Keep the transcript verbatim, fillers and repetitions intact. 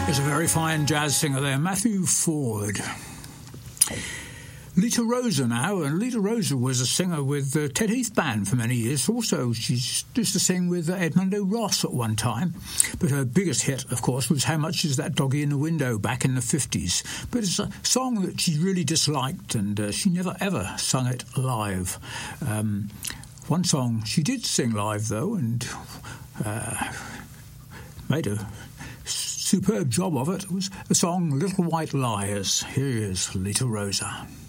There's a very fine jazz singer there, Matthew Ford. Lita Rosa now, and Lita Rosa was a singer with the Ted Heath Band for many years. Also, she used to sing with Edmundo Ross at one time. But her biggest hit, of course, was How Much Is That Doggy in the Window back in the fifties. But it's a song that she really disliked, and uh, she never ever sung it live. Um, one song she did sing live, though, and uh, made a superb job of it. It was the song Little White Lies. Here is Lita Rosa.